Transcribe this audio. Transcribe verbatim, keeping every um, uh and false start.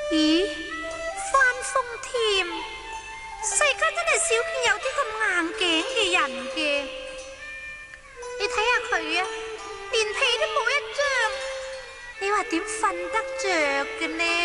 咦，范鳳甜，世間真係少見有啲咁硬頸嘅人嘅。你睇下佢啊，連被都冇一張，你話點瞓得着嘅呢？